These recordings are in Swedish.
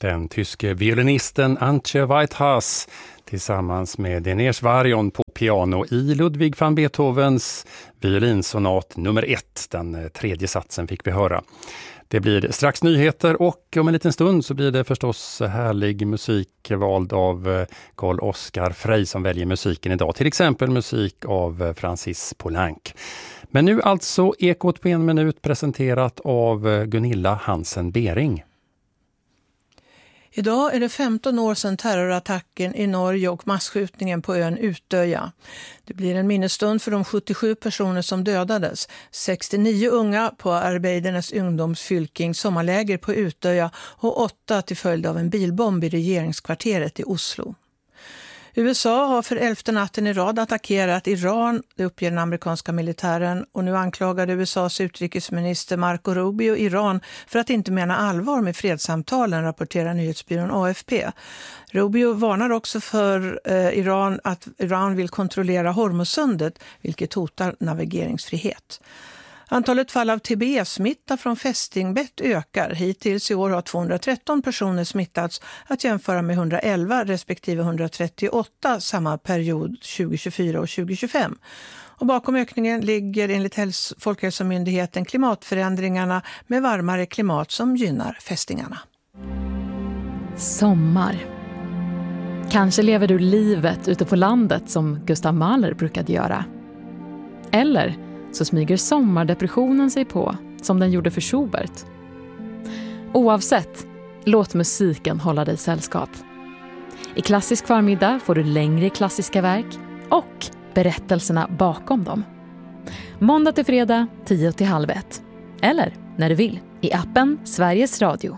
Den tyske violinisten Antje Weithas tillsammans med Deners Varion på piano i Ludwig van Beethovens violinsonat nummer 1. Den tredje satsen fick vi höra. Det blir strax nyheter och om en liten stund så blir det förstås härlig musik vald av Carl Oskar Frey som väljer musiken idag. Till exempel musik av Francis Poulenc. Men nu alltså Ekot på en minut presenterat av Gunilla Hansen-Bering. Idag är det 15 år sedan terrorattacken i Norge och masskjutningen på ön Utöja. Det blir en minnesstund för de 77 personer som dödades. 69 unga på Arbeidernes ungdomsfylking sommarläger på Utöja och 8 till följd av en bilbomb i regeringskvarteret i Oslo. USA har för 11:e natten i rad attackerat Iran, det uppger den amerikanska militären, och nu anklagade USAs utrikesminister Marco Rubio Iran för att inte mena allvar med fredssamtalen, rapporterar nyhetsbyrån AFP. Rubio varnar också för Iran att Iran vill kontrollera Hormuzsundet, vilket hotar navigeringsfrihet. Antalet fall av TB-smitta från fästingbett ökar. Hittills i år har 213 personer smittats, att jämföra med 111 respektive 138 samma period 2024 och 2025. Och bakom ökningen ligger enligt Folkhälsomyndigheten klimatförändringarna med varmare klimat som gynnar fästingarna. Sommar. Kanske lever du livet ute på landet som Gustav Mahler brukade göra. Eller så smyger sommardepressionen sig på som den gjorde för Schubert. Oavsett, låt musiken hålla dig sällskap. I Klassisk förmiddag får du längre klassiska verk och berättelserna bakom dem. Måndag till fredag 10:30. Eller när du vill i appen Sveriges Radio.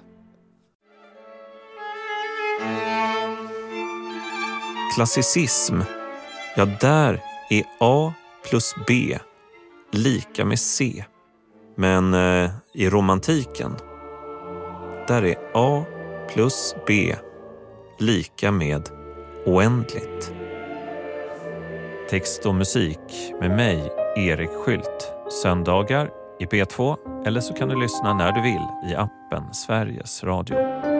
Klassicism, ja där är A plus B lika med C. Men i romantiken, där är A plus B lika med oändligt. Text och musik med mig, Erik Skylt. Söndagar i B2 eller så kan du lyssna när du vill i appen Sveriges Radio.